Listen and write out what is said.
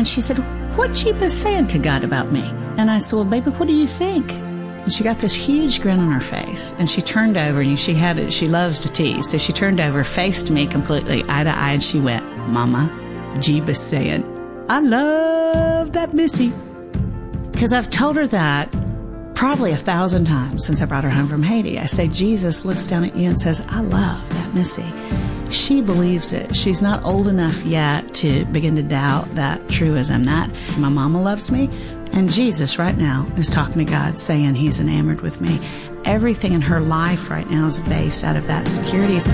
And she said, what Jeebus saying to God about me? And I said, well, baby, what do you think? And she got this huge grin on her face, and she turned over, and she loves to tease, so she turned over, faced me completely, eye to eye, and she went, Mama, Jeebus saying, I love that Missy. Because I've told her that probably 1,000 times since I brought her home from Haiti. I say, Jesus looks down at you and says, I love that Missy. She believes it. She's not old enough yet to begin to doubt that truism, that my mama loves me. And Jesus right now is talking to God, saying he's enamored with me. Everything in her life right now is based out of that security.